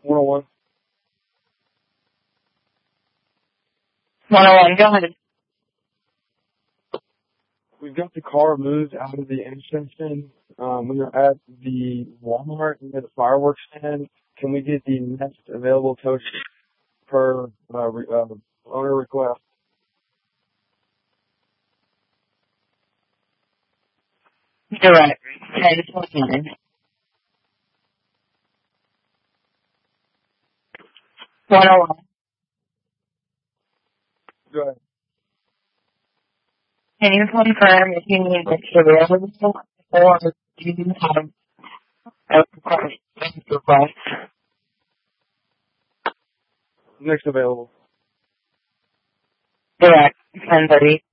101. 101, go ahead. We've got the car moved out of the intersection. We are at the Walmart near the fireworks stand. Can we get the next available tow per owner request? Direct. 1029. 101. Go ahead. Can you confirm if you need this available or do you have a request? Next available. Direct. 1030.